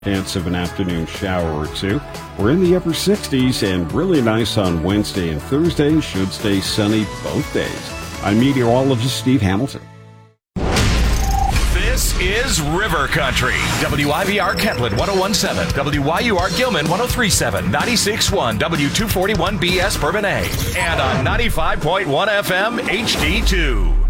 Chance of an afternoon shower or two. We're in the upper 60s and really nice on Wednesday and Thursday. Should stay sunny both days. I'm meteorologist Steve Hamilton. This is River Country. WIVR Kentland 101.7, WYUR Gilman 103.7, 96.1, W241BS Bourbonnais, and on 95.1 FM HD2.